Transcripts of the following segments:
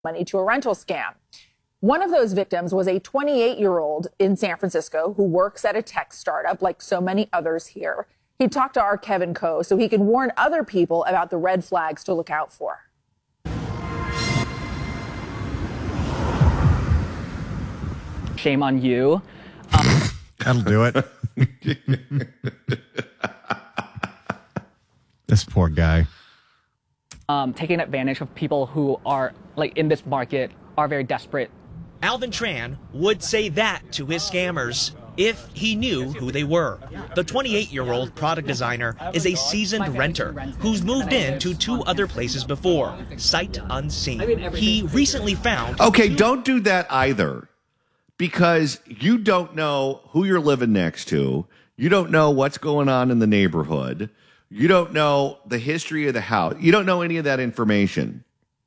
money to a rental scam. One of those victims was a 28-year-old in San Francisco who works at a tech startup like so many others here. He talked to our Kevin Coe so he can warn other people about the red flags to look out for. Shame on you. That'll do it. This poor guy. Taking advantage of people who are, like, in this market, are very desperate. Alvin Tran would say that to his scammers if he knew who they were. The 28-year-old product designer is a seasoned renter who's moved in to 2 other places before, sight unseen. He recently found... Okay, don't do that either, because you don't know who you're living next to. You don't know what's going on in the neighborhood. You don't know the history of the house. You don't know any of that information.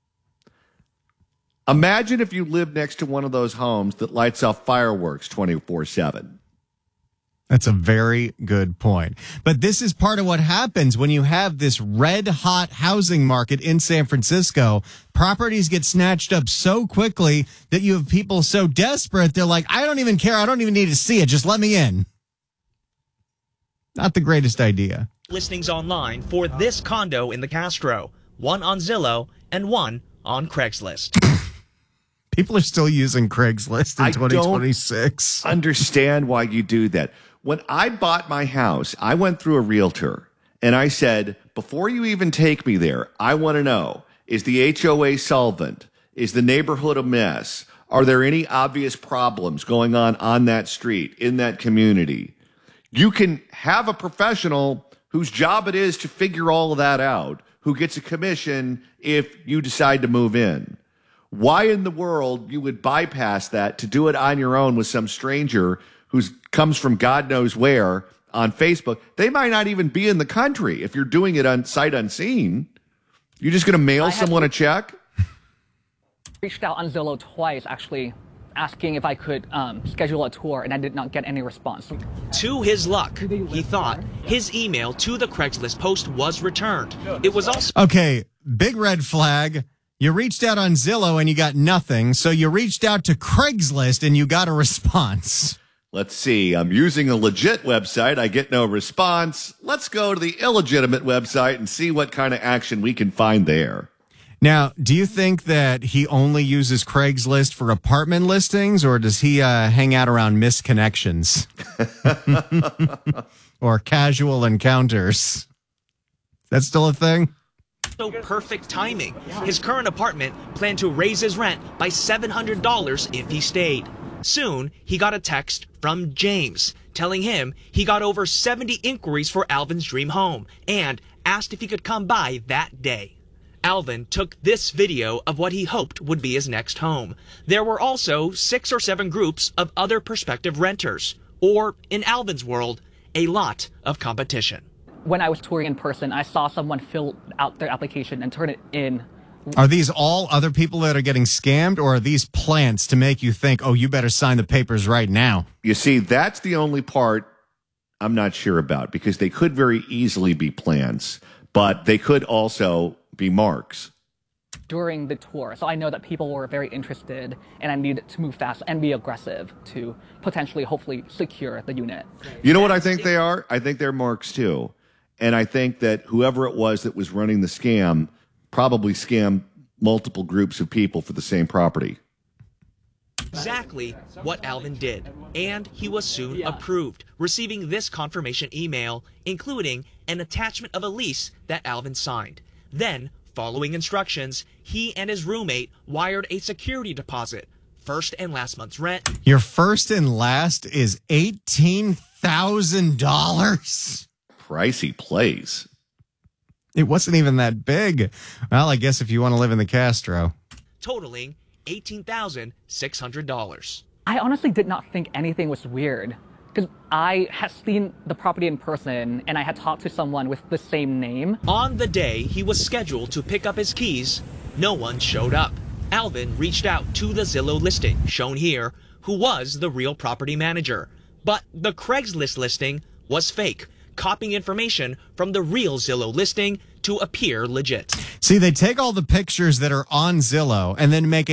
Imagine if you lived next to one of those homes that lights off fireworks 24/7. That's a very good point. But this is part of what happens when you have this red-hot housing market in San Francisco. Properties get snatched up so quickly that you have people so desperate, they're like, I don't even care. I don't even need to see it. Just let me in. Not the greatest idea. Listings online for this condo in the Castro, one on Zillow and one on Craigslist. People are still using Craigslist in 2026. I don't understand why you do that. When I bought my house, I went through a realtor and I said, before you even take me there, I want to know, is the HOA solvent? Is the neighborhood a mess? Are there any obvious problems going on that street, in that community? You can have a professional whose job it is to figure all of that out, who gets a commission if you decide to move in. Why in the world you would bypass that to do it on your own with some stranger who comes from God knows where on Facebook? They might not even be in the country if you're doing it on sight unseen. You're just going to mail someone a check? Reached out on Zillow twice, actually, asking if I could schedule a tour, and I did not get any response. To his luck, he thought his email to the Craigslist post was returned. It was also... Okay, big red flag. You reached out on Zillow and you got nothing, so you reached out to Craigslist and you got a response. Let's see. I'm using a legit website. I get no response. Let's go to the illegitimate website and see what kind of action we can find there. Now, do you think that he only uses Craigslist for apartment listings, or does he hang out around misconnections or casual encounters? That's still a thing? So perfect timing. His current apartment planned to raise his rent by $700 if he stayed. Soon, he got a text from James telling him he got over 70 inquiries for Alvin's dream home and asked if he could come by that day. Alvin took this video of what he hoped would be his next home. There were also 6 or 7 groups of other prospective renters, or in Alvin's world, a lot of competition. When I was touring in person, I saw someone fill out their application and turn it in. Are these all other people that are getting scammed, or are these plants to make you think, oh, you better sign the papers right now? You see, that's the only part I'm not sure about, because they could very easily be plants, but they could also be marks. During the tour, so I know that people were very interested, and I needed to move fast and be aggressive to potentially, hopefully, secure the unit. You know what I think they are? I think they're marks too. And I think that whoever it was that was running the scam probably scammed multiple groups of people for the same property. Exactly what Alvin did, and he was soon approved, receiving this confirmation email, including an attachment of a lease that Alvin signed. Then, following instructions, he and his roommate wired a security deposit, first and last month's rent. Your first and last is $18,000? Pricey place. It wasn't even that big. Well, I guess if you want to live in the Castro. Totaling $18,600. I honestly did not think anything was weird, because I had seen the property in person and I had talked to someone with the same name. On the day he was scheduled to pick up his keys, no one showed up. Alvin reached out to the Zillow listing, shown here, who was the real property manager. But the Craigslist listing was fake, copying information from the real Zillow listing to appear legit. See, they take all the pictures that are on Zillow and then make